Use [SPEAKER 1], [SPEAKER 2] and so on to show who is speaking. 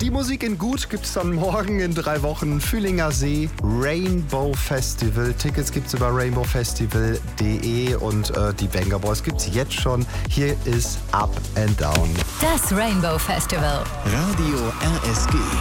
[SPEAKER 1] Die Musik in Gut gibt es dann morgen in 3 Wochen. Fühlinger See, Rainbow Festival. Tickets gibt es über rainbowfestival.de und die Venga Boys gibt es jetzt schon. Hier ist Up and Down.
[SPEAKER 2] Das Rainbow Festival.
[SPEAKER 3] Radio RSG.